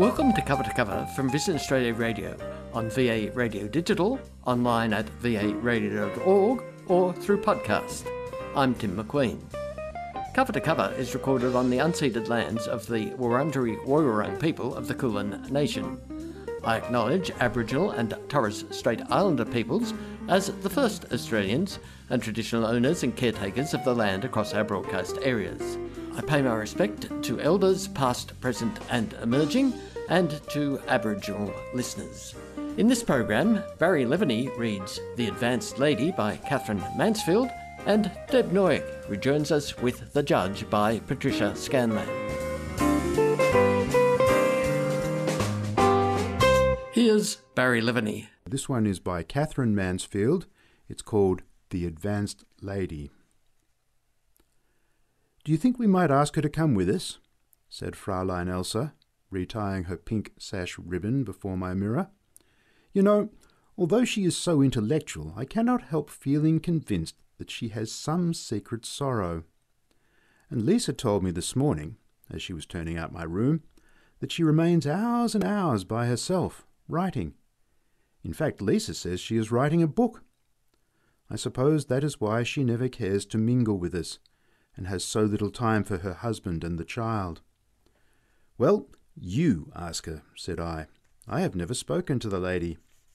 Welcome to Cover from Visit Australia Radio on VA Radio Digital, online at varadio.org or through podcast. I'm Tim McQueen. Cover to Cover is recorded on the unceded lands of the Wurundjeri Woiwurrung people of the Kulin Nation. I acknowledge Aboriginal and Torres Strait Islander peoples as the first Australians and traditional owners and caretakers of the land across our broadcast areas. I pay my respect to elders past, present and emerging, and to Aboriginal listeners. In this program, Barry Leveny reads The Advanced Lady by Catherine Mansfield, and Deb Noyek rejoins us with The Judge by Patricia Scanlan. Here's Barry Leveny. This one is by Catherine Mansfield. It's called The Advanced Lady. "Do you think we might ask her to come with us?" said Fraulein Elsa, retying her pink sash ribbon before my mirror. "You know, although she is so intellectual, I cannot help feeling convinced that she has some secret sorrow. And Lisa told me this morning, as she was turning out my room, that she remains hours and hours by herself, writing. In fact, Lisa says she is writing a book. I suppose that is why she never cares to mingle with us, and has so little time for her husband and the child." "Well, you ask her," said I. "I have never spoken to the lady."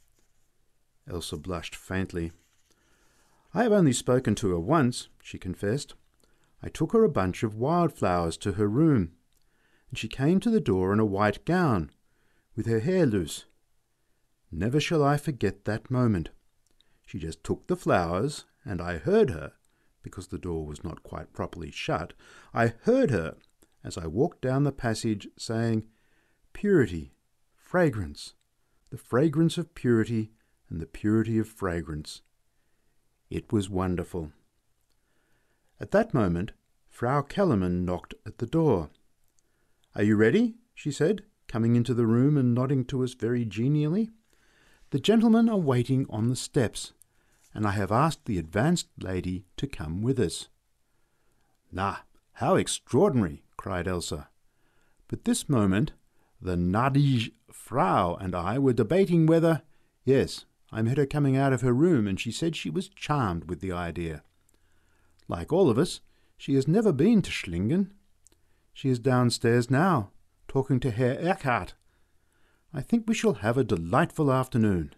Elsa blushed faintly. "I have only spoken to her once," she confessed. "I took her a bunch of wildflowers to her room, and she came to the door in a white gown, with her hair loose. Never shall I forget that moment. She just took the flowers, and I heard her, because the door was not quite properly shut, I heard her, as I walked down the passage, saying, 'Purity, fragrance, the fragrance of purity and the purity of fragrance.' It was wonderful." At that moment, Frau Kellermann knocked at the door. "Are you ready?" she said, coming into the room and nodding to us very genially. "The gentlemen are waiting on the steps, and I have asked the advanced lady to come with us." "Na, how extraordinary!" cried Elsa. But this moment, the gnädige Frau and I were debating whether— Yes, I met her coming out of her room, and she said she was charmed with the idea. Like all of us, she has never been to Schlingen. She is downstairs now, talking to Herr Erckhardt. I think we shall have a delightful afternoon."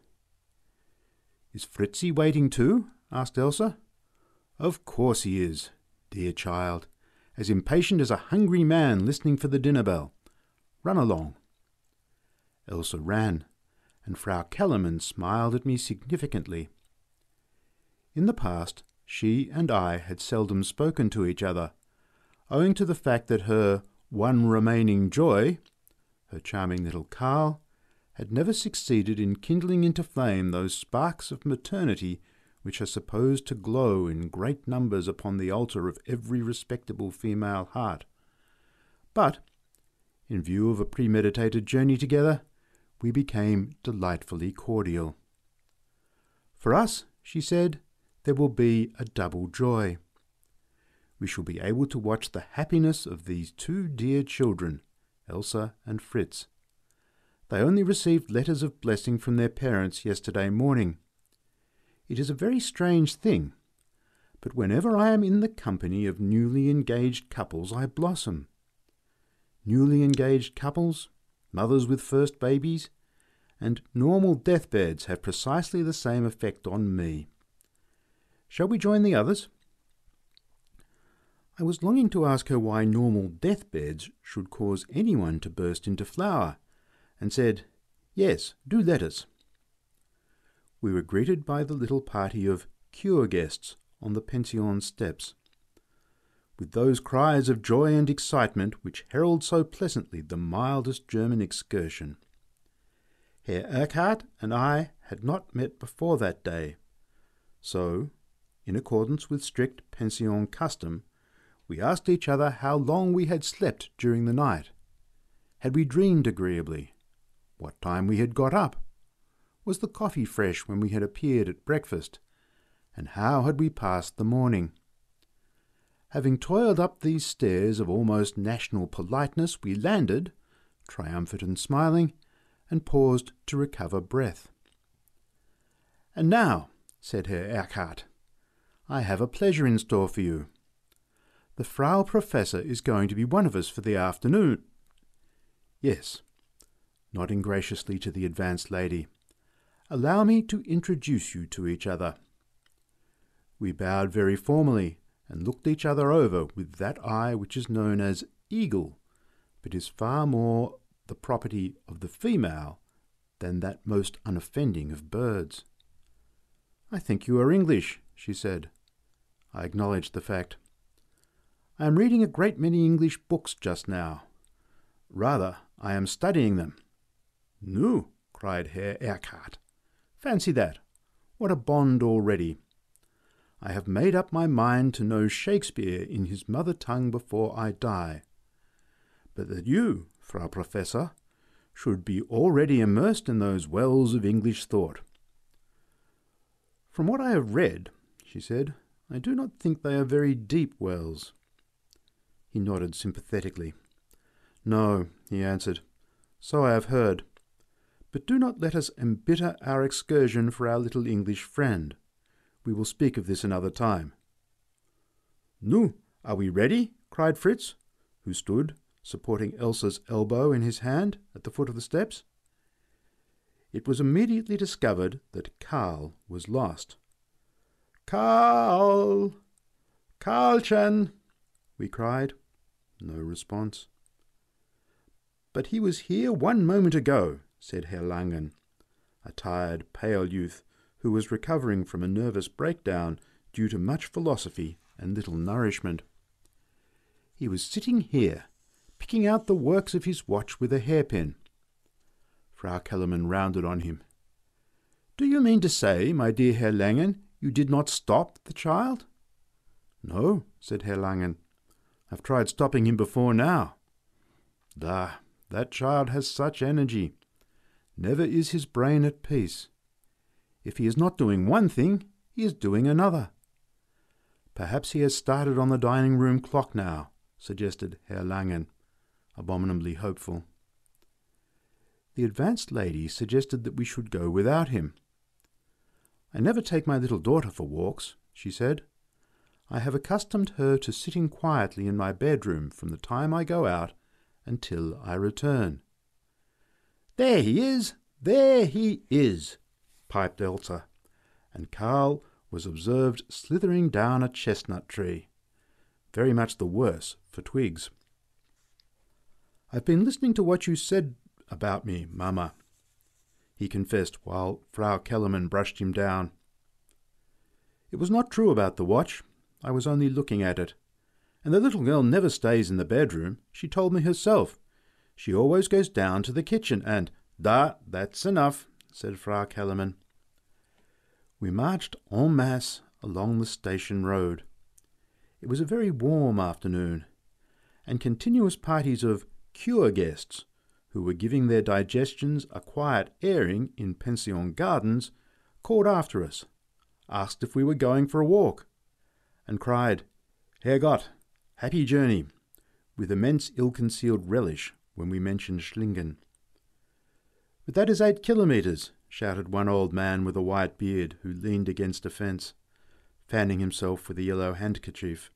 "Is Fritzi waiting too?" asked Elsa. "Of course he is, dear child, as impatient as a hungry man listening for the dinner bell. Run along." Elsa ran, and Frau Kellermann smiled at me significantly. In the past, she and I had seldom spoken to each other, owing to the fact that her one remaining joy, her charming little Karl, had never succeeded in kindling into flame those sparks of maternity which are supposed to glow in great numbers upon the altar of every respectable female heart. But, in view of a premeditated journey together, we became delightfully cordial. "For us," she said, "there will be a double joy. We shall be able to watch the happiness of these two dear children, Elsa and Fritz. They only received letters of blessing from their parents yesterday morning. It is a very strange thing, but whenever I am in the company of newly engaged couples, I blossom. Newly engaged couples, mothers with first babies, and normal deathbeds have precisely the same effect on me. Shall we join the others?" I was longing to ask her why normal deathbeds should cause anyone to burst into flower, and said, "Yes, do let us." We were greeted by the little party of cure guests on the pension steps, with those cries of joy and excitement which herald so pleasantly the mildest German excursion. Herr Erckhardt and I had not met before that day, so, in accordance with strict pension custom, we asked each other how long we had slept during the night. Had we dreamed agreeably? What time we had got up? Was the coffee fresh when we had appeared at breakfast? And how had we passed the morning? Having toiled up these stairs of almost national politeness, we landed, triumphant and smiling, and paused to recover breath. "And now," said Herr Erckhardt, "I have a pleasure in store for you. The Frau Professor is going to be one of us for the afternoon." "Yes," nodding graciously to the advanced lady. "Allow me to introduce you to each other." We bowed very formally and looked each other over with that eye which is known as eagle, but is far more the property of the female than that most unoffending of birds. "I think you are English," she said. I acknowledged the fact. "I am reading a great many English books just now. Rather, I am studying them." "Nu," cried Herr Erckhardt. "Fancy that! What a bond already! I have made up my mind to know Shakespeare in his mother tongue before I die. But that you, Frau Professor, should be already immersed in those wells of English thought." "From what I have read," she said, "I do not think they are very deep wells." He nodded sympathetically. "No," he answered, "so I have heard. But do not let us embitter our excursion for our little English friend. We will speak of this another time." "Nu, are we ready?" cried Fritz, who stood, supporting Elsa's elbow in his hand, at the foot of the steps. It was immediately discovered that Karl was lost. "Karl! Karlchen!" we cried. No response. "But he was here 1 moment ago," said Herr Langen, a tired, pale youth who was recovering from a nervous breakdown due to much philosophy and little nourishment. "He was sitting here, picking out the works of his watch with a hairpin." Frau Kellermann rounded on him. "Do you mean to say, my dear Herr Langen, you did not stop the child?" "No," said Herr Langen. "I've tried stopping him before now. Da, that child has such energy. Never is his brain at peace. If he is not doing one thing, he is doing another." "Perhaps he has started on the dining-room clock now," suggested Herr Langen, abominably hopeful. The advanced lady suggested that we should go without him. "I never take my little daughter for walks," she said. "I have accustomed her to sitting quietly in my bedroom from the time I go out until I return." "There he is! There he is!" piped Elsa, and Karl was observed slithering down a chestnut tree, very much the worse for twigs. "I've been listening to what you said about me, Mamma," he confessed while Frau Kellermann brushed him down. "It was not true about the watch. I was only looking at it. And the little girl never stays in the bedroom. She told me herself. She always goes down to the kitchen and—" "That's enough," said Frau Kellermann. We marched en masse along the station road. It was a very warm afternoon, and continuous parties of cure guests, who were giving their digestions a quiet airing in pension gardens, called after us, asked if we were going for a walk, and cried, "Herrgott, happy journey," with immense ill-concealed relish when we mentioned Schlingen. "But that is 8 kilometres," shouted one old man with a white beard who leaned against a fence, fanning himself with a yellow handkerchief.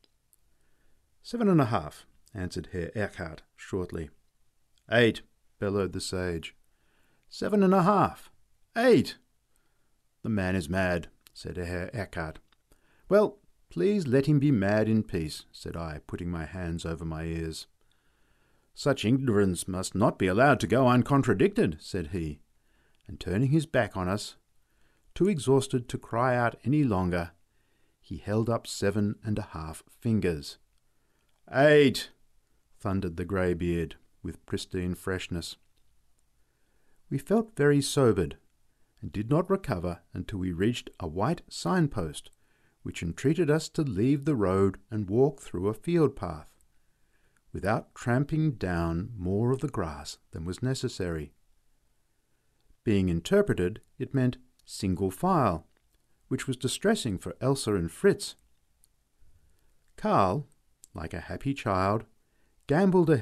7.5, answered Herr Erckhardt shortly. 8, bellowed the sage. 7.5. 8! The man is mad, said Herr Erckhardt. Well, please let him be mad in peace, said I, putting my hands over my ears. Such ignorance must not be allowed to go uncontradicted, said he, and turning his back on us, too exhausted to cry out any longer, he held up 7.5 fingers. 8! Thundered the greybeard, with pristine freshness. We felt very sobered, and did not recover until we reached a white signpost, which entreated us to leave the road and walk through a field path, without tramping down more of the grass than was necessary. Being interpreted, it meant single file, which was distressing for Elsa and Fritz. Karl, like a happy child, gambolled ahead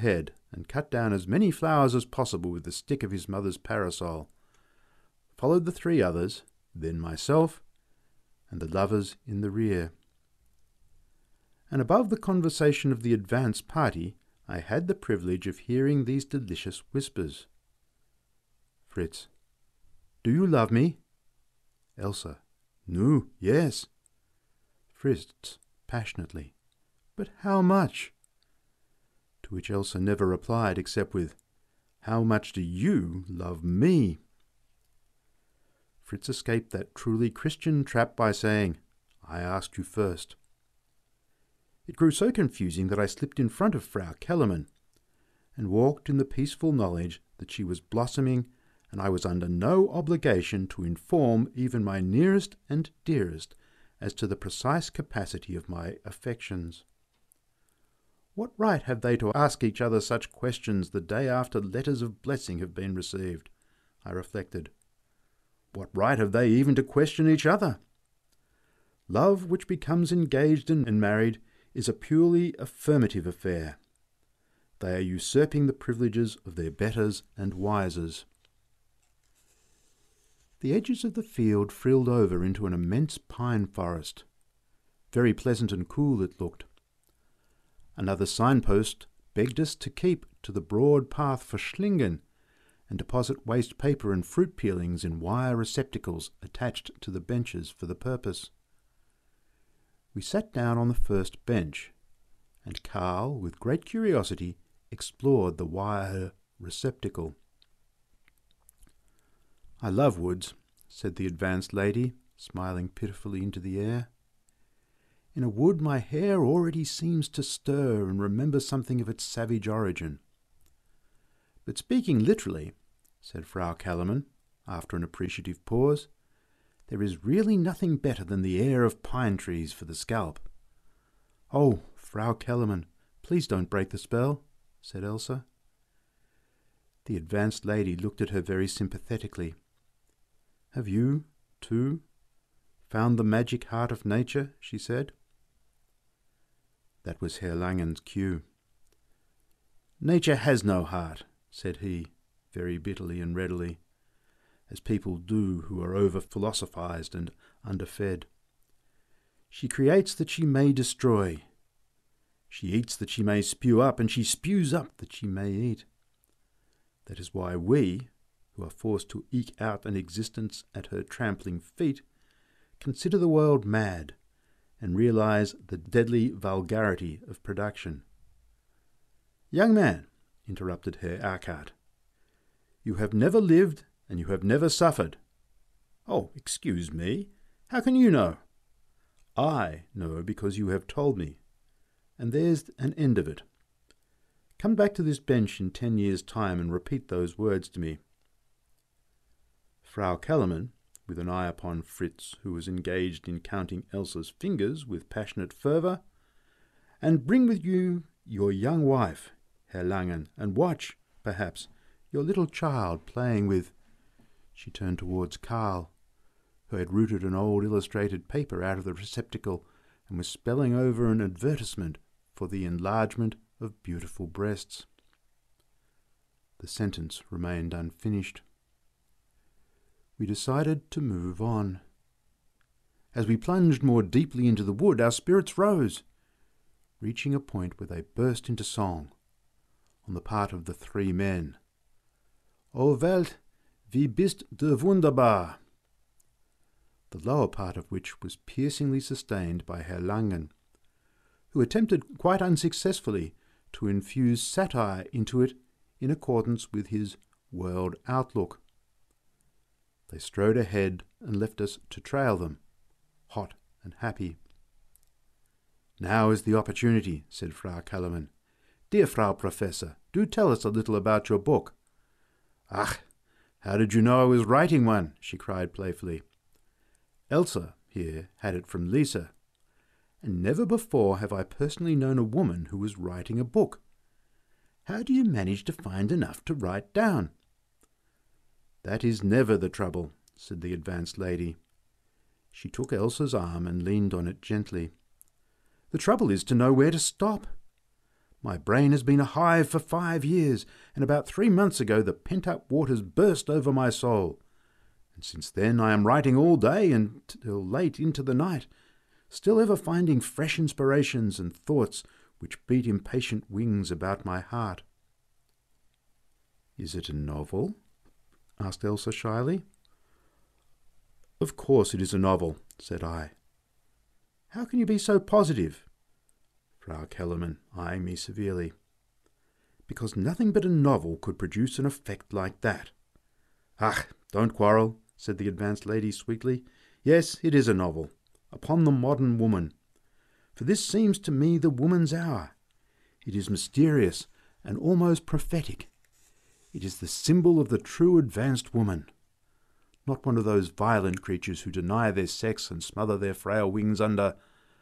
and cut down as many flowers as possible with the stick of his mother's parasol, followed the 3 others, then myself, and the lovers in the rear. And above the conversation of the advance party, I had the privilege of hearing these delicious whispers. Fritz: "Do you love me?" Elsa: "No, yes." Fritz passionately: "But how much?" To which Elsa never replied except with, "How much do you love me?" Fritz escaped that truly Christian trap by saying, "I asked you first." It grew so confusing that I slipped in front of Frau Kellermann and walked in the peaceful knowledge that she was blossoming, and I was under no obligation to inform even my nearest and dearest as to the precise capacity of my affections. What right have they to ask each other such questions the day after letters of blessing have been received? I reflected. What right have they even to question each other? Love which becomes engaged and married is a purely affirmative affair. They are usurping the privileges of their betters and wisers. The edges of the field frilled over into an immense pine forest. Very pleasant and cool it looked. Another signpost begged us to keep to the broad path for Schlingen and deposit waste paper and fruit peelings in wire receptacles attached to the benches for the purpose. We sat down on the first bench, and Karl, with great curiosity, explored the wire receptacle. "I love woods," said the advanced lady, smiling pitifully into the air. "In a wood my hair already seems to stir and remember something of its savage origin. But speaking literally," said Frau Kellermann, after an appreciative pause, "there is really nothing better than the air of pine trees for the scalp." "Oh, Frau Kellermann, please don't break the spell," said Elsa. The advanced lady looked at her very sympathetically. "Have you, too, found the magic heart of nature?" she said. That was Herr Langen's cue. "Nature has no heart," said he, very bitterly and readily, as people do who are over-philosophized and underfed. "She creates that she may destroy. She eats that she may spew up, and she spews up that she may eat. That is why we, who are forced to eke out an existence at her trampling feet, consider the world mad and realize the deadly vulgarity of production." "Young man," interrupted Herr Erckart, "you have never lived and you have never suffered." "Oh, excuse me. How can you know?" "I know because you have told me. And there's an end of it. Come back to this bench in 10 years' time and repeat those words to me." Frau Kellermann, with an eye upon Fritz, who was engaged in counting Elsa's fingers with passionate fervour, "And bring with you your young wife, Herr Langen, and watch, perhaps, your little child playing with—" She turned towards Karl, who had rooted an old illustrated paper out of the receptacle and was spelling over an advertisement for the enlargement of beautiful breasts. The sentence remained unfinished. We decided to move on. As we plunged more deeply into the wood, our spirits rose, reaching a point where they burst into song, on the part of the 3 men. "O Welt, wie bist du wunderbar!" The lower part of which was piercingly sustained by Herr Langen, who attempted quite unsuccessfully to infuse satire into it in accordance with his world outlook. They strode ahead and left us to trail them, hot and happy. "Now is the opportunity," said Frau Kellermann. "Dear Frau Professor, do tell us a little about your book." "Ach, how did you know I was writing one?" she cried playfully. "Elsa here had it from Lisa, and never before have I personally known a woman who was writing a book. How do you manage to find enough to write down?" "That is never the trouble," said the advanced lady. She took Elsa's arm and leaned on it gently. "The trouble is to know where to stop. My brain has been a hive for 5 years, and about 3 months ago the pent-up waters burst over my soul. And since then I am writing all day until late into the night, still ever finding fresh inspirations and thoughts which beat impatient wings about my heart. "Is it a novel?" asked Elsa shyly. "Of course it is a novel," said I. "How can you be so positive?" Frau Kellermann, eyeing me severely. "Because nothing but a novel could produce an effect like that." "Ach, don't quarrel," said the advanced lady sweetly. "Yes, it is a novel, upon the modern woman. For this seems to me the woman's hour. It is mysterious and almost prophetic. It is the symbol of the true advanced woman. Not one of those violent creatures who deny their sex and smother their frail wings under...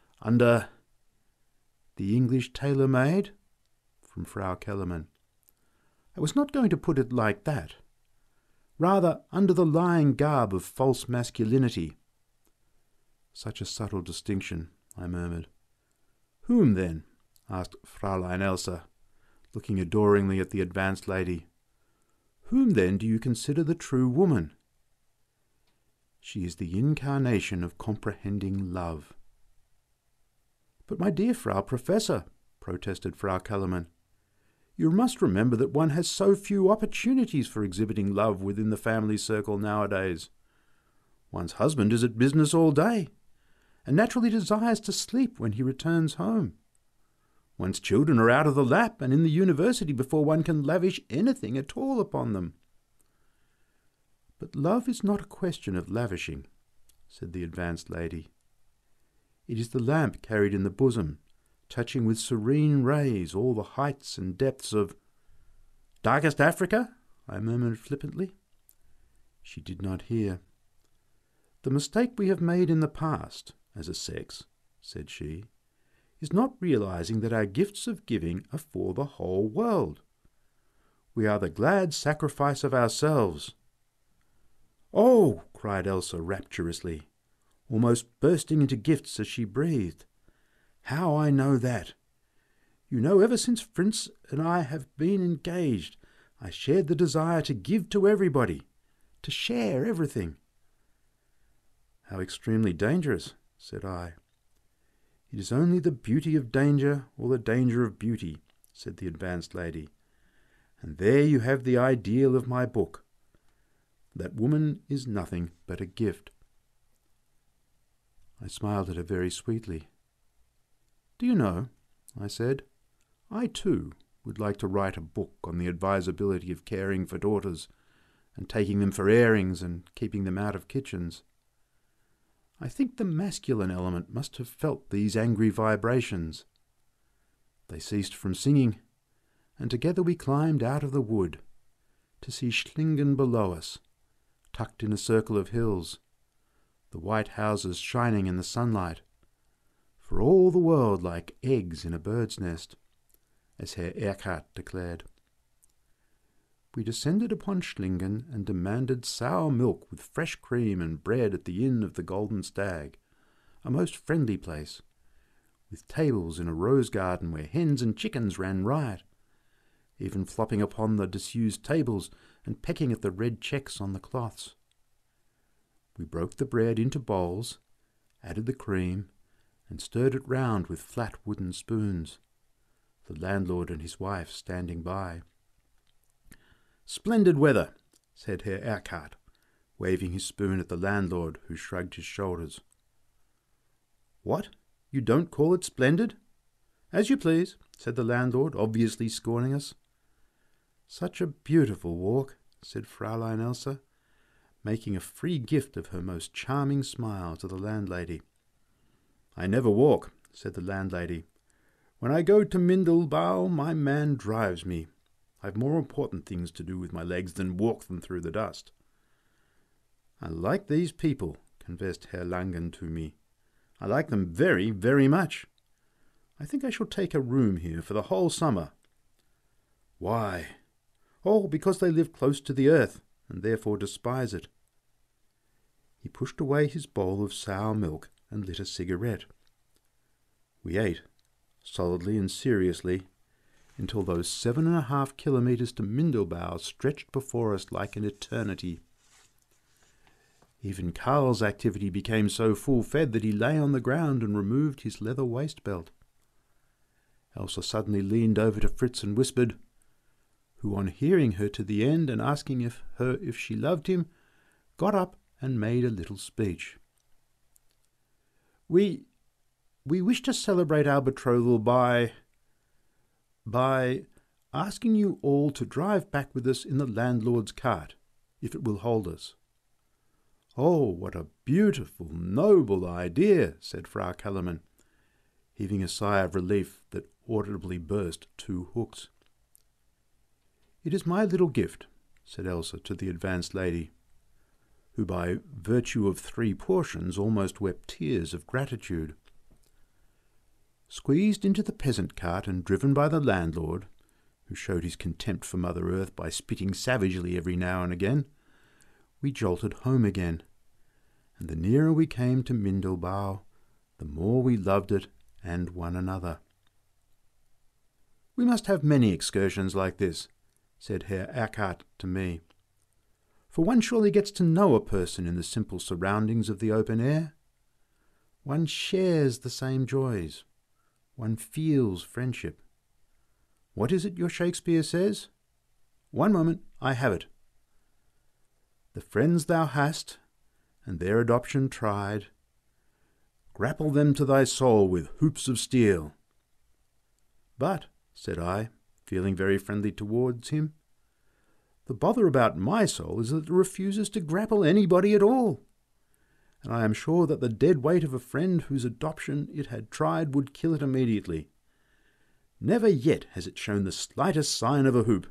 "The English tailor-made?" from Frau Kellermann. "I was not going to put it like that. Rather, under the lying garb of false masculinity." "Such a subtle distinction," I murmured. "Whom, then?" asked Fräulein Elsa, looking adoringly at the advanced lady. "Whom, then, do you consider the true woman?" "She is the incarnation of comprehending love." "But my dear Frau Professor," protested Frau Kellermann, "you must remember that one has so few opportunities for exhibiting love within the family circle nowadays. One's husband is at business all day, and naturally desires to sleep when he returns home. One's children are out of the lap and in the university before one can lavish anything at all upon them." "But love is not a question of lavishing," said the advanced lady. "It is the lamp carried in the bosom, touching with serene rays all the heights and depths of—" "Darkest Africa?" I murmured flippantly. She did not hear. "The mistake we have made in the past, as a sex," said she, "is not realizing that our gifts of giving are for the whole world. We are the glad sacrifice of ourselves." "Oh!" cried Elsa rapturously, almost bursting into gifts as she breathed. "How I know that! You know, ever since Prince and I have been engaged, I shared the desire to give to everybody, to share everything." "How extremely dangerous," said I. "It is only the beauty of danger or the danger of beauty," said the advanced lady. "And there you have the ideal of my book. That woman is nothing but a gift." I smiled at her very sweetly. "Do you know," I said, "I too would like to write a book on the advisability of caring for daughters and taking them for airings and keeping them out of kitchens. I think the masculine element must have felt these angry vibrations. They ceased from singing, and together we climbed out of the wood to see Schlingen below us, tucked in a circle of hills, the white houses shining in the sunlight, for all the world like eggs in a bird's nest, as Herr Erckhardt declared. We descended upon Schlingen and demanded sour milk with fresh cream and bread at the Inn of the Golden Stag, a most friendly place, with tables in a rose garden where hens and chickens ran riot, even flopping upon the disused tables and pecking at the red checks on the cloths. We broke the bread into bowls, added the cream, and stirred it round with flat wooden spoons, the landlord and his wife standing by. "Splendid weather," said Herr Erckhardt, waving his spoon at the landlord, who shrugged his shoulders. "What? You don't call it splendid?" "As you please," said the landlord, obviously scorning us. "Such a beautiful walk," said Fräulein Elsa, making a free gift of her most charming smile to the landlady. "I never walk," said the landlady. "When I go to Mindelbau, my man drives me. I've more important things to do with my legs than walk them through the dust." "I like these people," confessed Herr Langen to me. "I like them very, very much. I think I shall take a room here for the whole summer." "Why?" "Oh, because they live close to the earth, and therefore despise it." He pushed away his bowl of sour milk and lit a cigarette. We ate, solidly and seriously, until those 7.5 kilometres to Mindelbau stretched before us like an eternity. Even Karl's activity became so full-fed that he lay on the ground and removed his leather waist-belt. Elsa suddenly leaned over to Fritz and whispered, who on hearing her to the end and asking if she loved him, got up and made a little speech. We wish to celebrate our betrothal by asking you all to drive back with us in the landlord's cart, if it will hold us. Oh, what a beautiful, noble idea, said Frau Kellermann, heaving a sigh of relief that audibly burst 2 hooks. It is my little gift, said Elsa to the advanced lady, who by virtue of 3 portions almost wept tears of gratitude. Squeezed into the peasant cart and driven by the landlord, who showed his contempt for Mother Earth by spitting savagely every now and again, we jolted home again, and the nearer we came to Mindelbau, the more we loved it and one another. We must have many excursions like this, said Herr Erckart to me, for one surely gets to know a person in the simple surroundings of the open air. One shares the same joys. One feels friendship. What is it your Shakespeare says? One moment, I have it. The friends thou hast, and their adoption tried, grapple them to thy soul with hoops of steel. But, said I, feeling very friendly towards him, the bother about my soul is that it refuses to grapple anybody at all, and I am sure that the dead weight of a friend whose adoption it had tried would kill it immediately. Never yet has it shown the slightest sign of a hoop.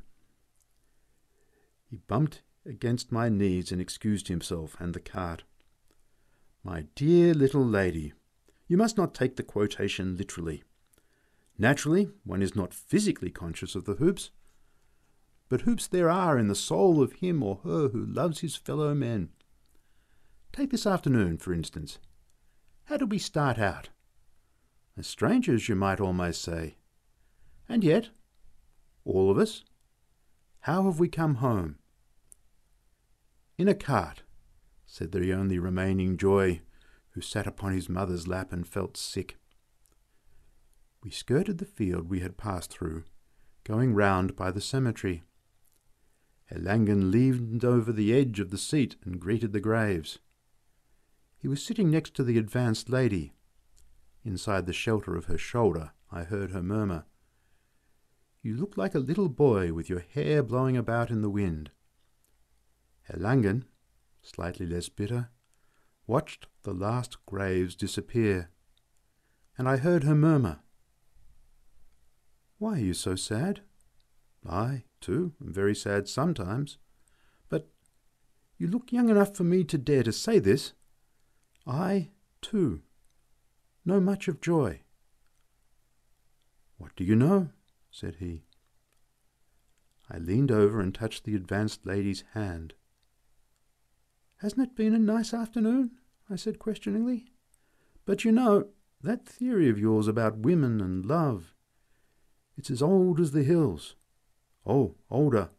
He bumped against my knees and excused himself and the cart. My dear little lady, you must not take the quotation literally. Naturally, one is not physically conscious of the hoops, but hoops there are in the soul of him or her who loves his fellow men. Take this afternoon, for instance. How did we start out? As strangers, you might almost say. And yet, all of us, how have we come home? In a cart, said the only remaining joy, who sat upon his mother's lap and felt sick. We skirted the field we had passed through, going round by the cemetery. Herr Langen leaned over the edge of the seat and greeted the graves. He was sitting next to the advanced lady. Inside the shelter of her shoulder, I heard her murmur, "You look like a little boy with your hair blowing about in the wind." Herr Langen, slightly less bitter, watched the last graves disappear, and I heard her murmur, "Why are you so sad? I, too, am very sad sometimes. But you look young enough for me to dare to say this. I, too, know much of joy." "What do you know?" said he. I leaned over and touched the advanced lady's hand. "Hasn't it been a nice afternoon?" I said questioningly. "But you know, that theory of yours about women and love, it's as old as the hills. Oh, older."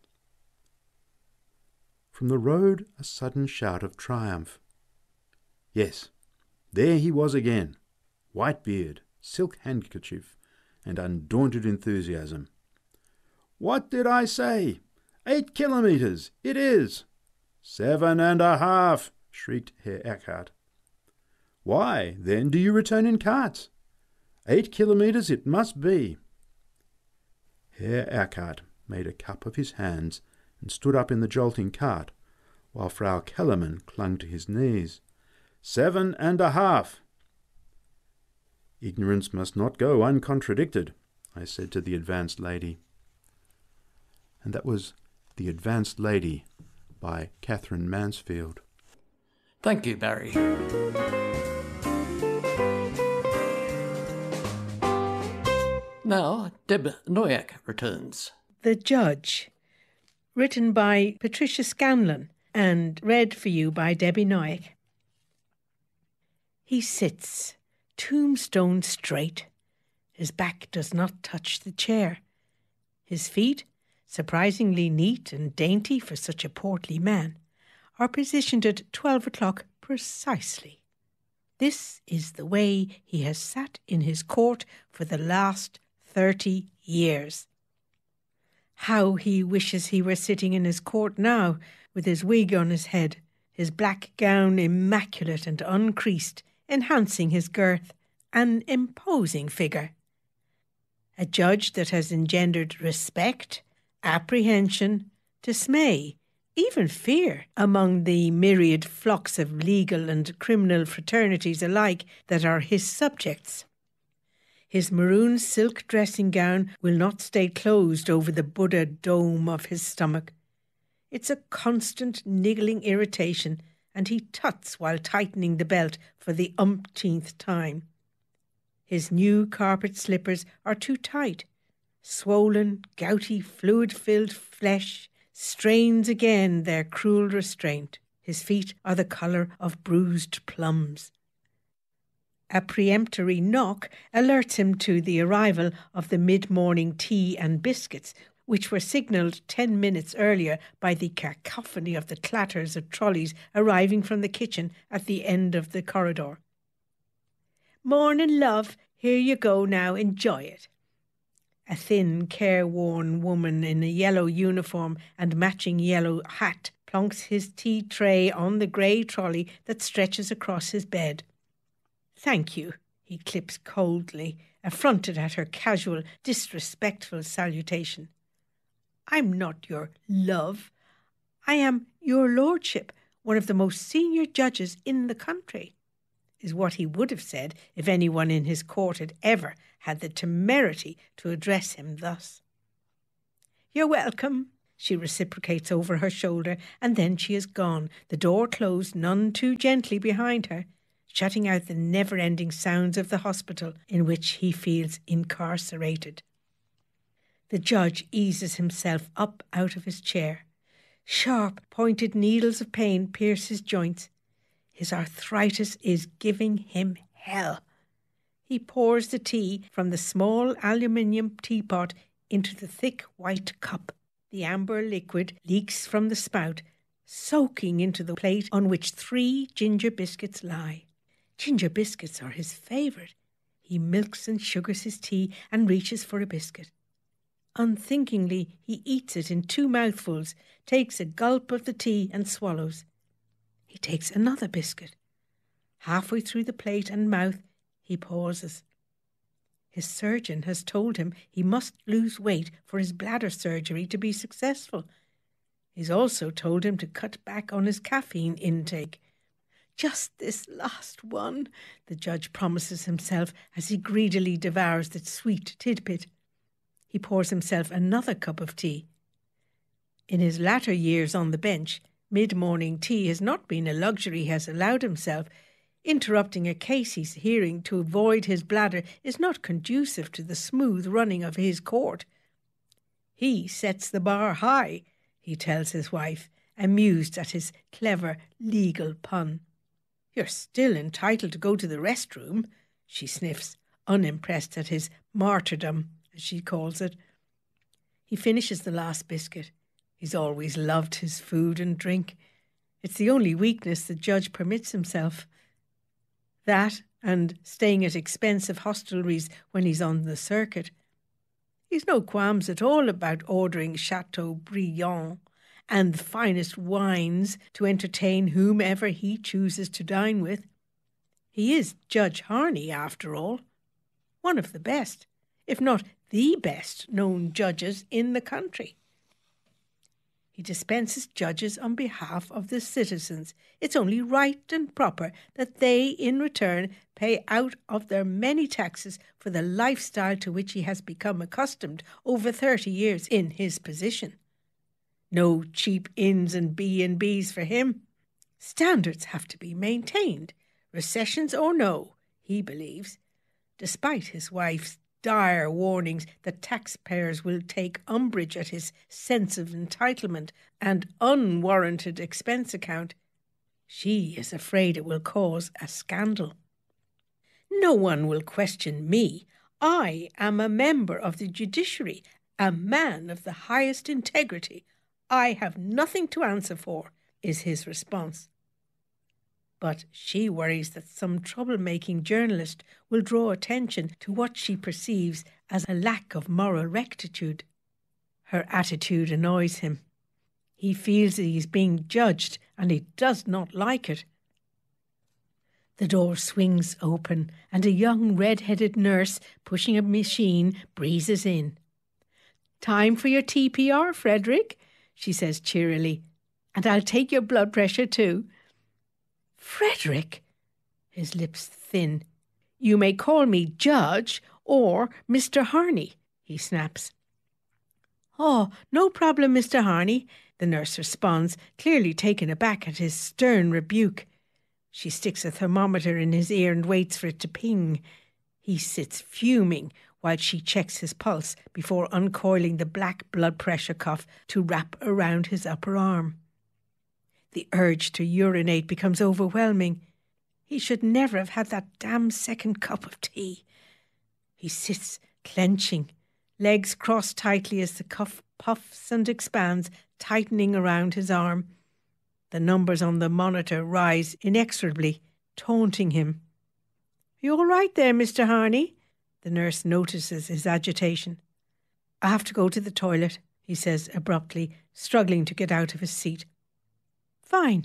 From the road a sudden shout of triumph. Yes, there he was again, white beard, silk handkerchief, and undaunted enthusiasm. "What did I say? 8 kilometres, it is!" 7.5, shrieked Herr Erckart. "Why, then, do you return in carts? 8 kilometres it must be." Herr Erckart made a cup of his hands and stood up in the jolting cart, while Frau Kellermann clung to his knees. 7.5. "Ignorance must not go uncontradicted," I said to the advanced lady. And that was The Advanced Lady by Catherine Mansfield. Thank you, Barry. Now, Deb Noyak returns. The Judge, written by Patricia Scanlon and read for you by Debbie Noyak. He sits, tombstone straight. His back does not touch the chair. His feet, surprisingly neat and dainty for such a portly man, are positioned at 12 o'clock precisely. This is the way he has sat in his court for the last 30 years. How he wishes he were sitting in his court now, with his wig on his head, his black gown immaculate and uncreased, enhancing his girth, an imposing figure. A judge that has engendered respect, apprehension, dismay, even fear among the myriad flocks of legal and criminal fraternities alike that are his subjects. His maroon silk dressing gown will not stay closed over the Buddha dome of his stomach. It's a constant niggling irritation, and he tuts while tightening the belt for the umpteenth time. His new carpet slippers are too tight. Swollen, gouty, fluid-filled flesh strains again their cruel restraint. His feet are the colour of bruised plums. A peremptory knock alerts him to the arrival of the mid-morning tea and biscuits, which were signalled 10 minutes earlier by the cacophony of the clatters of trolleys arriving from the kitchen at the end of the corridor. "Morning, love. Here you go now. Enjoy it." A thin, careworn woman in a yellow uniform and matching yellow hat plonks his tea tray on the grey trolley that stretches across his bed. "Thank you," he clips coldly, affronted at her casual, disrespectful salutation. "I'm not your love. I am your lordship, one of the most senior judges in the country," is what he would have said if anyone in his court had ever had the temerity to address him thus. "You're welcome," she reciprocates over her shoulder, and then she is gone, the door closed none too gently behind her, shutting out the never-ending sounds of the hospital in which he feels incarcerated. The judge eases himself up out of his chair. Sharp, pointed needles of pain pierce his joints. His arthritis is giving him hell. He pours the tea from the small aluminium teapot into the thick white cup. The amber liquid leaks from the spout, soaking into the plate on which 3 ginger biscuits lie. Ginger biscuits are his favourite. He milks and sugars his tea and reaches for a biscuit. Unthinkingly, he eats it in 2 mouthfuls, takes a gulp of the tea and swallows. He takes another biscuit. Halfway through the plate and mouth, he pauses. His surgeon has told him he must lose weight for his bladder surgery to be successful. He's also told him to cut back on his caffeine intake. "Just this last one," the judge promises himself as he greedily devours the sweet tidbit. He pours himself another cup of tea. In his latter years on the bench, mid-morning tea has not been a luxury he has allowed himself. Interrupting a case he's hearing to avoid his bladder is not conducive to the smooth running of his court. He sets the bar high, he tells his wife, amused at his clever legal pun. "You're still entitled to go to the restroom," she sniffs, unimpressed at his martyrdom, as she calls it. He finishes the last biscuit. He's always loved his food and drink. It's the only weakness the judge permits himself. That and staying at expensive hostelries when he's on the circuit. He's no qualms at all about ordering Chateaubriand and the finest wines to entertain whomever he chooses to dine with. He is Judge Harney, after all, one of the best, if not the best known judges in the country. He dispenses judges on behalf of the citizens. It's only right and proper that they, in return, pay out of their many taxes for the lifestyle to which he has become accustomed over 30 years in his position. No cheap inns and B&Bs for him. Standards have to be maintained, recessions or no, he believes, despite his wife's dire warnings that taxpayers will take umbrage at his sense of entitlement and unwarranted expense account. She is afraid it will cause a scandal. "No one will question me. I am a member of the judiciary, A man of the highest integrity. I have nothing to answer for, is his response. But she worries that some troublemaking journalist will draw attention to what she perceives as a lack of moral rectitude. Her attitude annoys him. He feels that he is being judged and he does not like it. The door swings open and a young red-headed nurse pushing a machine breezes in. "Time for your TPR, Frederick," she says cheerily, "and I'll take your blood pressure too." "Frederick," his lips thin. "You may call me Judge or Mr. Harney," he snaps. "Oh, no problem, Mr. Harney," the nurse responds, clearly taken aback at his stern rebuke. She sticks a thermometer in his ear and waits for it to ping. He sits fuming while she checks his pulse before uncoiling the black blood pressure cuff to wrap around his upper arm. The urge to urinate becomes overwhelming. He should never have had that damn second cup of tea. He sits clenching, legs crossed tightly as the cuff puffs and expands, tightening around his arm. The numbers on the monitor rise inexorably, taunting him. "You all right there, Mr. Harney?" The nurse notices his agitation. "I have to go to the toilet," he says abruptly, struggling to get out of his seat. Fine,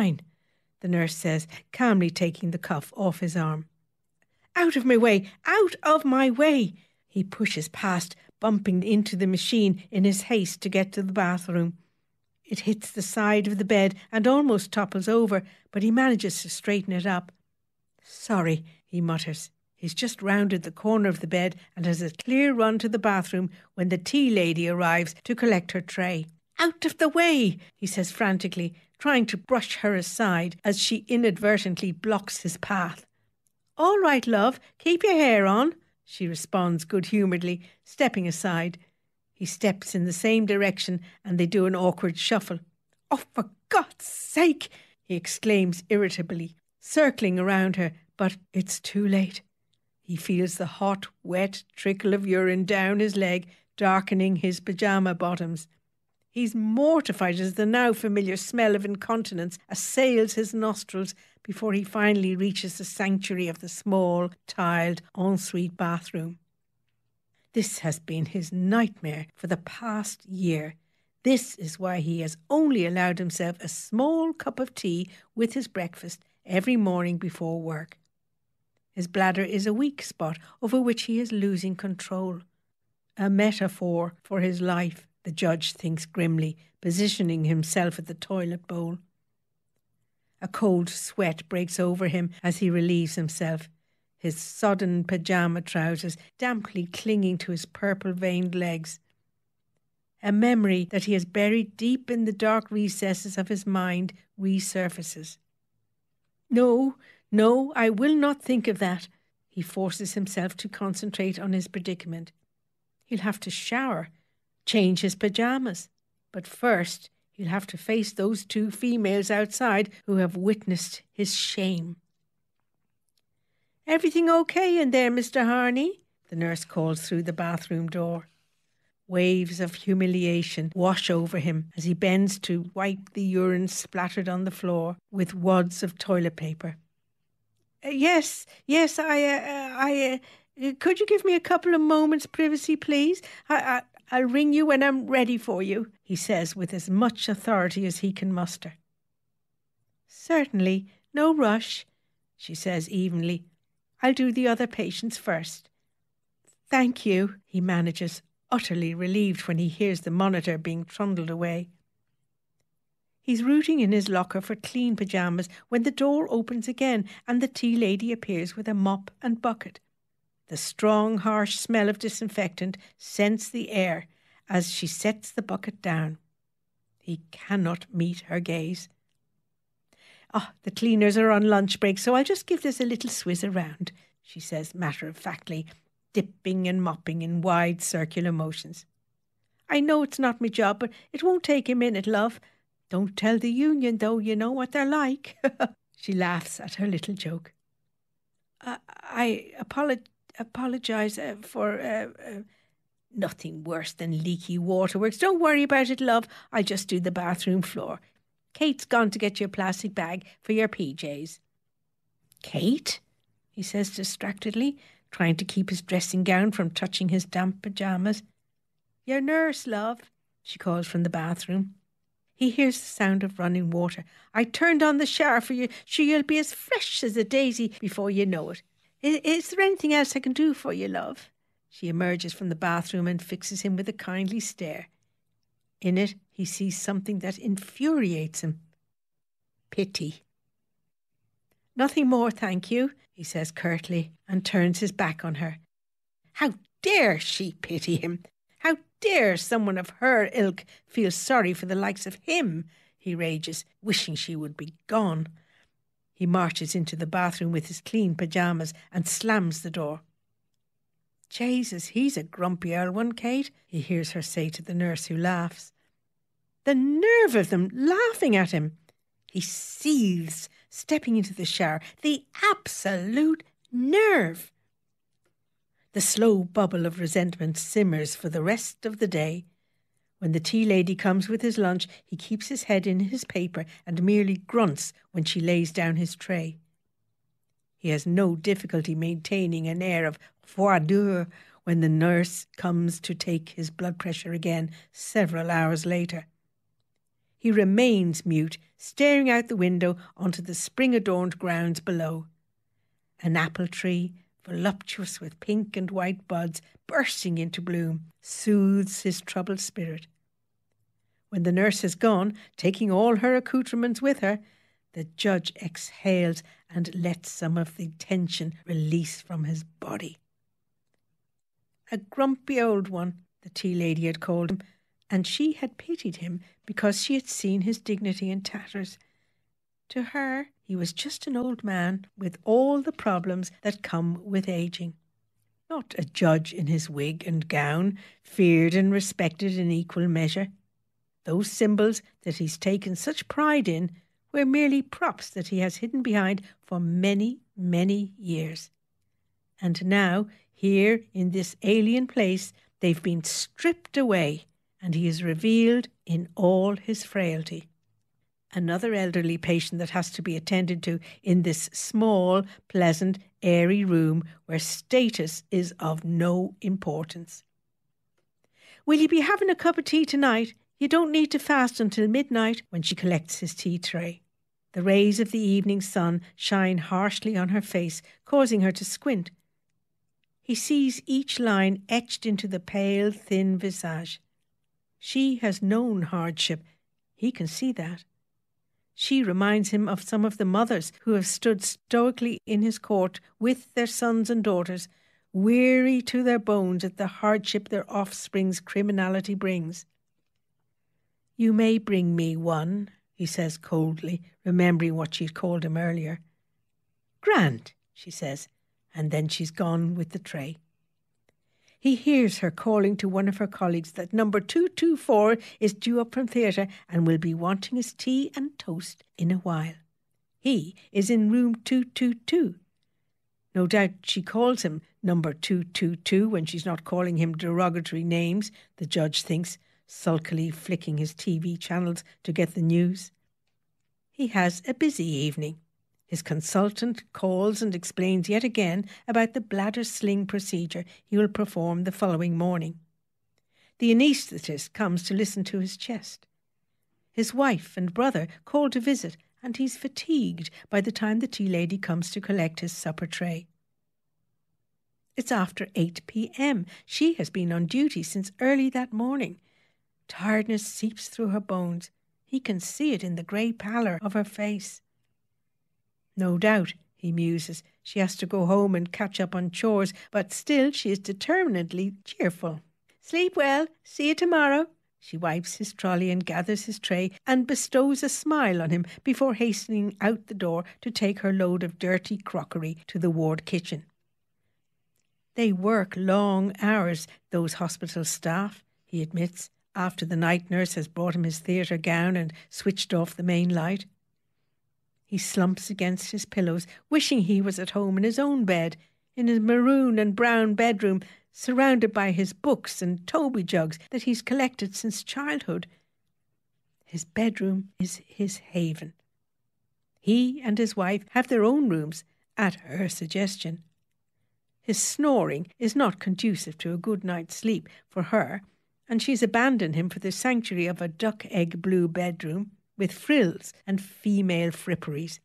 the nurse says, calmly taking the cuff off his arm. "Out of my way! Out of my way!" He pushes past, bumping into the machine in his haste to get to the bathroom. It hits the side of the bed and almost topples over, but he manages to straighten it up. "Sorry," he mutters. He's just rounded the corner of the bed and has a clear run to the bathroom when the tea lady arrives to collect her tray. "Out of the way," he says frantically, trying to brush her aside as she inadvertently blocks his path. "All right, love, keep your hair on," she responds good-humouredly, stepping aside. He steps in the same direction and they do an awkward shuffle. "Oh, for God's sake!" he exclaims irritably, circling around her, but it's too late. He feels the hot, wet trickle of urine down his leg, darkening his pyjama bottoms. He's mortified as the now familiar smell of incontinence assails his nostrils before he finally reaches the sanctuary of the small, tiled ensuite bathroom. This has been his nightmare for the past year. This is why he has only allowed himself a small cup of tea with his breakfast every morning before work. His bladder is a weak spot over which he is losing control. A metaphor for his life, the judge thinks grimly, positioning himself at the toilet bowl. A cold sweat breaks over him as he relieves himself, his sodden pyjama trousers damply clinging to his purple-veined legs. A memory that he has buried deep in the dark recesses of his mind resurfaces. No, I will not think of that. He forces himself to concentrate on his predicament. He'll have to shower, change his pyjamas. But first, he'll have to face those two females outside who have witnessed his shame. "Everything okay in there, Mr. Harney?" the nurse calls through the bathroom door. Waves of humiliation wash over him as he bends to wipe the urine splattered on the floor with wads of toilet paper. Yes, I could you give me a couple of moments' privacy, please? I'll ring you when I'm ready for you," he says with as much authority as he can muster. "Certainly, no rush," she says evenly. "I'll do the other patients first." "Thank you," he manages, utterly relieved when he hears the monitor being trundled away. He's rooting in his locker for clean pyjamas when the door opens again and the tea lady appears with a mop and bucket. The strong, harsh smell of disinfectant scents the air as she sets the bucket down. He cannot meet her gaze. The cleaners are on lunch break, so I'll just give this a little swizz around," she says matter-of-factly, dipping and mopping in wide circular motions. "I know it's not my job, but it won't take a minute, love. Don't tell the union, though, you know what they're like." She laughs at her little joke. I apologise for... Nothing worse than leaky waterworks. Don't worry about it, love. I'll just do the bathroom floor. Kate's gone to get you a plastic bag for your PJs. Kate? He says distractedly, trying to keep his dressing gown from touching his damp pyjamas. Your nurse, love, she calls from the bathroom. He hears the sound of running water. I turned on the shower for you. Sure, you'll be as fresh as a daisy before you know it. Is there anything else I can do for you, love? She emerges from the bathroom and fixes him with a kindly stare. In it, he sees something that infuriates him. Pity. Nothing more, thank you, he says curtly, and turns his back on her. How dare she pity him? How dare someone of her ilk feel sorry for the likes of him? He rages, wishing she would be gone. He marches into the bathroom with his clean pyjamas and slams the door. Jesus, he's a grumpy old one, Kate, he hears her say to the nurse, who laughs. The nerve of them laughing at him. He seethes, stepping into the shower. The absolute nerve. The slow bubble of resentment simmers for the rest of the day. When the tea lady comes with his lunch, he keeps his head in his paper and merely grunts when she lays down his tray. He has no difficulty maintaining an air of froideur when the nurse comes to take his blood pressure again several hours later. He remains mute, staring out the window onto the spring-adorned grounds below. An apple tree, voluptuous with pink and white buds bursting into bloom, soothes his troubled spirit. When the nurse has gone, taking all her accoutrements with her, the judge exhales and lets some of the tension release from his body. A grumpy old one, the tea lady had called him, and she had pitied him because she had seen his dignity in tatters. To her, he was just an old man with all the problems that come with ageing. Not a judge in his wig and gown, feared and respected in equal measure. Those symbols that he's taken such pride in were merely props that he has hidden behind for many, many years. And now, here in this alien place, they've been stripped away, and he is revealed in all his frailty. Another elderly patient that has to be attended to in this small, pleasant, airy room where status is of no importance. Will you be having a cup of tea tonight? You don't need to fast until midnight, when she collects his tea tray. The rays of the evening sun shine harshly on her face, causing her to squint. He sees each line etched into the pale, thin visage. She has known hardship. He can see that. She reminds him of some of the mothers who have stood stoically in his court with their sons and daughters, weary to their bones at the hardship their offspring's criminality brings. You may bring me one, he says coldly, remembering what she'd called him earlier. Grand, she says, and then she's gone with the tray. He hears her calling to one of her colleagues that number 224 is due up from theatre and will be wanting his tea and toast in a while. He is in room 222. No doubt she calls him number 222 when she's not calling him derogatory names, the judge thinks, sulkily flicking his TV channels to get the news. He has a busy evening. His consultant calls and explains yet again about the bladder sling procedure he will perform the following morning. The anaesthetist comes to listen to his chest. His wife and brother call to visit, and he's fatigued by the time the tea lady comes to collect his supper tray. It's after 8 p.m. She has been on duty since early that morning. Tiredness seeps through her bones. He can see it in the grey pallor of her face. No doubt, he muses, she has to go home and catch up on chores, but still she is determinedly cheerful. Sleep well, see you tomorrow. She wipes his trolley and gathers his tray and bestows a smile on him before hastening out the door to take her load of dirty crockery to the ward kitchen. They work long hours, those hospital staff, he admits, after the night nurse has brought him his theatre gown and switched off the main light. He slumps against his pillows, wishing he was at home in his own bed, in his maroon and brown bedroom, surrounded by his books and Toby jugs that he's collected since childhood. His bedroom is his haven. He and his wife have their own rooms, at her suggestion. His snoring is not conducive to a good night's sleep for her, and she's abandoned him for the sanctuary of a duck-egg blue bedroom with frills and female fripperies.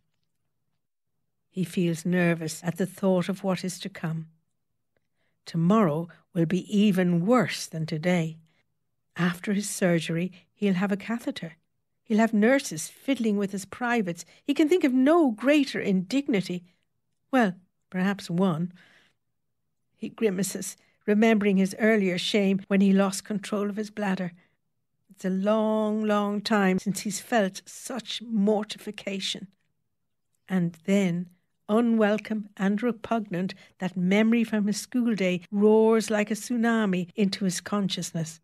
He feels nervous at the thought of what is to come. Tomorrow will be even worse than today. After his surgery, he'll have a catheter. He'll have nurses fiddling with his privates. He can think of no greater indignity. Well, perhaps one. He grimaces, remembering his earlier shame when he lost control of his bladder. It's a long, long time since he's felt such mortification. And then, unwelcome and repugnant, that memory from his school day roars like a tsunami into his consciousness.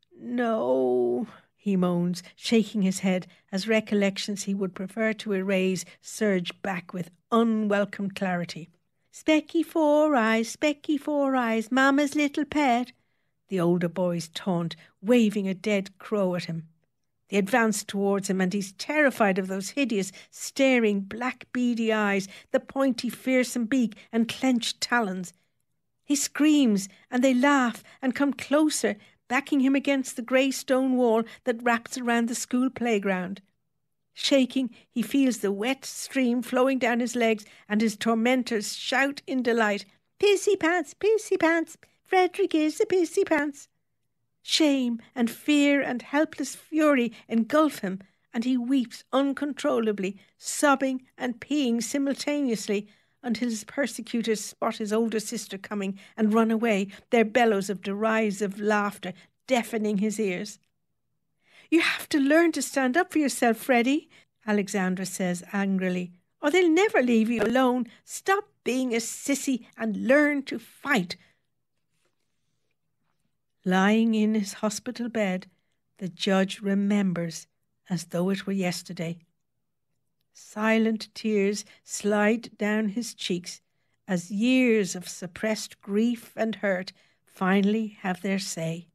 No, he moans, shaking his head as recollections he would prefer to erase surge back with unwelcome clarity. Specky 4 Eyes, Specky 4 Eyes, Mama's little pet, the older boys taunt, waving a dead crow at him. They advance towards him, and he's terrified of those hideous, staring, black, beady eyes, the pointy, fearsome beak and clenched talons. He screams, and they laugh and come closer, backing him against the grey stone wall that wraps around the school playground. Shaking, he feels the wet stream flowing down his legs, and his tormentors shout in delight, "Pissy pants, Frederick is a pissy pants." Shame and fear and helpless fury engulf him, and he weeps uncontrollably, sobbing and peeing simultaneously, until his persecutors spot his older sister coming and run away, their bellows of derisive laughter deafening his ears. "You have to learn to stand up for yourself, Freddie," Alexandra says angrily, "or they'll never leave you alone. Stop being a sissy and learn to fight." Lying in his hospital bed, the judge remembers as though it were yesterday. Silent tears slide down his cheeks as years of suppressed grief and hurt finally have their say.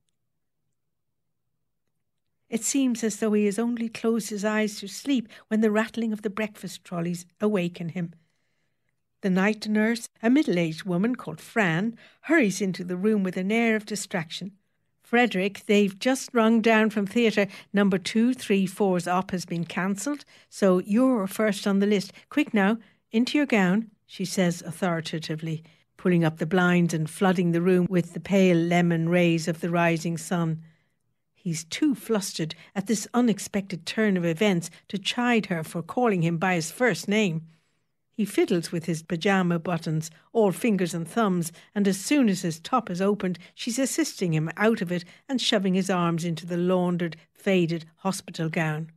It seems as though he has only closed his eyes to sleep when the rattling of the breakfast trolleys awaken him. The night nurse, a middle-aged woman called Fran, hurries into the room with an air of distraction. "Frederick, they've just rung down from theatre. Number 234's op has been cancelled, so you're first on the list. Quick now, into your gown," she says authoritatively, pulling up the blinds and flooding the room with the pale lemon rays of the rising sun. He's too flustered at this unexpected turn of events to chide her for calling him by his first name. He fiddles with his pyjama buttons, all fingers and thumbs, and as soon as his top is opened, she's assisting him out of it and shoving his arms into the laundered, faded hospital gown.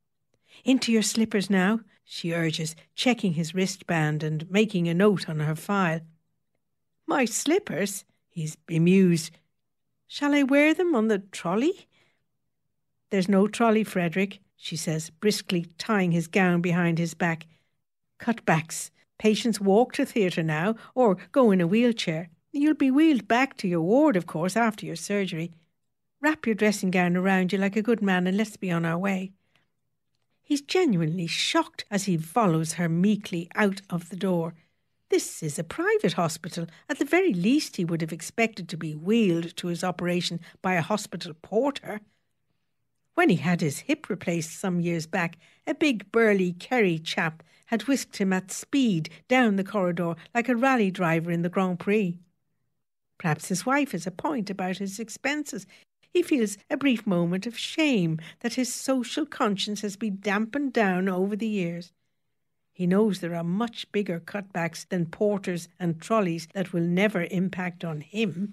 "Into your slippers now," she urges, checking his wristband and making a note on her file. "My slippers?" He's bemused. "Shall I wear them on the trolley?" "There's no trolley, Frederick," she says, briskly tying his gown behind his back. "Cutbacks. Patients walk to theatre now, or go in a wheelchair. You'll be wheeled back to your ward, of course, after your surgery. Wrap your dressing gown around you like a good man and let's be on our way." He's genuinely shocked as he follows her meekly out of the door. This is a private hospital. At the very least, he would have expected to be wheeled to his operation by a hospital porter. When he had his hip replaced some years back, a big burly Kerry chap had whisked him at speed down the corridor like a rally driver in the Grand Prix. Perhaps his wife has a point about his expenses. He feels a brief moment of shame that his social conscience has been dampened down over the years. He knows there are much bigger cutbacks than porters and trolleys that will never impact on him.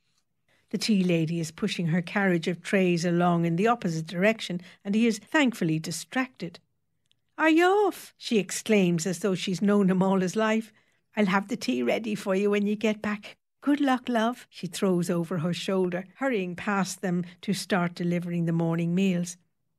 The tea lady is pushing her carriage of trays along in the opposite direction, and he is thankfully distracted. "Are you off?" she exclaims as though she's known him all his life. "I'll have the tea ready for you when you get back. Good luck, love," she throws over her shoulder, hurrying past them to start delivering the morning meals.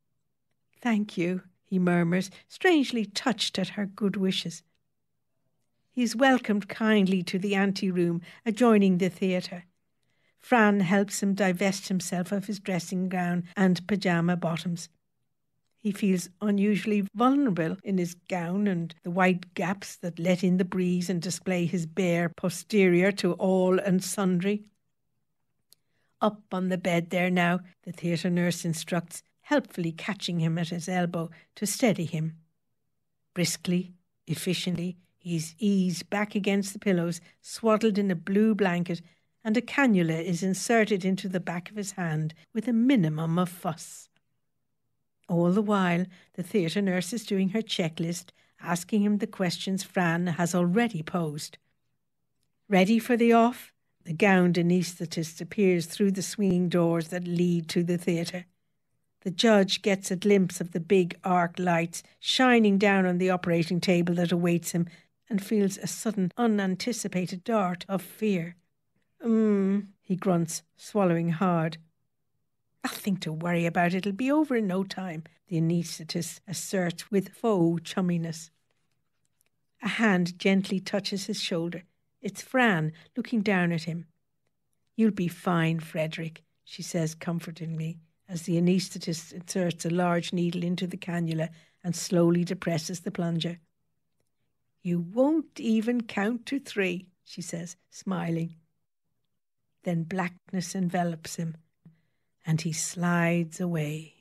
"Thank you," he murmurs, strangely touched at her good wishes. He is welcomed kindly to the anteroom adjoining the theatre. Fran helps him divest himself of his dressing gown and pyjama bottoms. He feels unusually vulnerable in his gown and the wide gaps that let in the breeze and display his bare posterior to all and sundry. Up on the bed there now, the theatre nurse instructs, helpfully catching him at his elbow to steady him. Briskly, efficiently, he's eased back against the pillows, swaddled in a blue blanket, and a cannula is inserted into the back of his hand with a minimum of fuss. All the while, the theatre nurse is doing her checklist, asking him the questions Fran has already posed. Ready for the off? The gowned anaesthetist appears through the swinging doors that lead to the theatre. The judge gets a glimpse of the big arc lights shining down on the operating table that awaits him and feels a sudden unanticipated dart of fear. He grunts, swallowing hard. Nothing to worry about, it'll be over in no time, the anaesthetist asserts with faux chumminess. A hand gently touches his shoulder. It's Fran, looking down at him. You'll be fine, Frederick, she says comfortingly, as the anaesthetist inserts a large needle into the cannula and slowly depresses the plunger. You won't even count to 3, she says, smiling. Then blackness envelops him, and he slides away.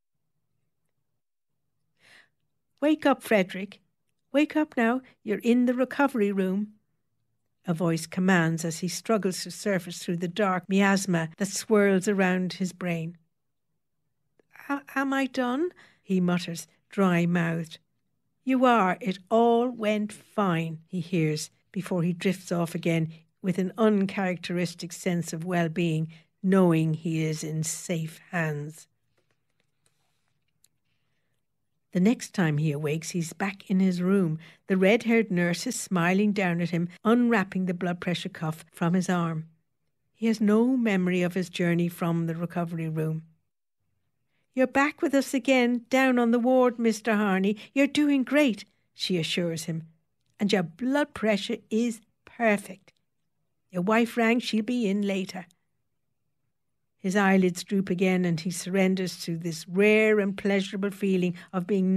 Wake up, Frederick. Wake up now. You're in the recovery room. A voice commands as he struggles to surface through the dark miasma that swirls around his brain. Am I done? He mutters, dry-mouthed. You are. It all went fine, he hears, before he drifts off again with an uncharacteristic sense of well-being, knowing he is in safe hands. The next time he awakes, he's back in his room. The red-haired nurse is smiling down at him, unwrapping the blood pressure cuff from his arm. He has no memory of his journey from the recovery room. You're back with us again, down on the ward, Mr. Harney. You're doing great, she assures him. And your blood pressure is perfect. Your wife rang, she'll be in later. His eyelids droop again and he surrenders to this rare and pleasurable feeling of being